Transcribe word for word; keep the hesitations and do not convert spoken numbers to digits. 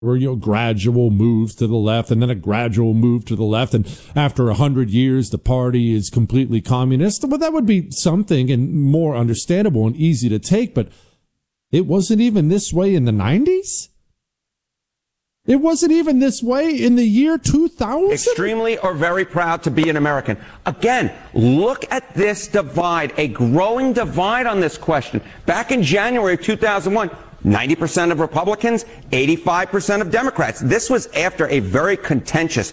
Or, you know, gradual moves to the left and then a gradual move to the left. And after a hundred years, the party is completely communist. Well, that would be something and more understandable and easy to take. But it wasn't even this way in the nineties. It wasn't even this way in the year two thousand. Extremely or very proud to be an American. Again, look at this divide, a growing divide on this question. Back in January of two thousand one, ninety percent of Republicans, eighty-five percent of Democrats. This was after a very contentious